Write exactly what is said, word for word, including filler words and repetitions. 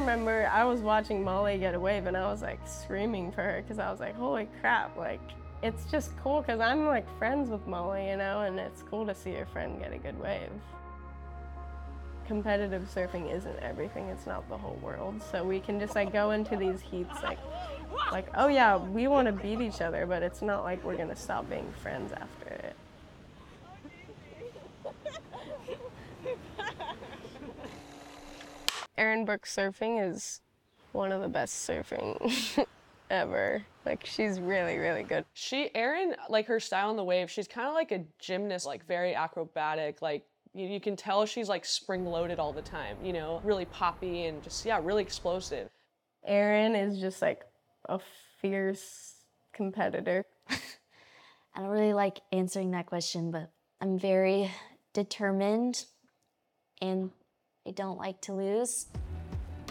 remember I was watching Molly get a wave and I was like screaming for her because I was like, holy crap, like it's just cool because I'm like friends with Molly, you know, and it's cool to see your friend get a good wave. Competitive surfing isn't everything, it's not the whole world. So we can just like go into these heats like, like, oh yeah, we want to beat each other, but it's not like we're gonna stop being friends after it. Erin Brooks surfing is one of the best surfing ever. Like, she's really, really good. She, Erin, like her style on the wave, she's kind of like a gymnast, like very acrobatic, like you, you can tell she's like spring-loaded all the time, you know, really poppy and just, yeah, really explosive. Erin is just like a fierce competitor. I don't really like answering that question, but I'm very determined and I don't like to lose.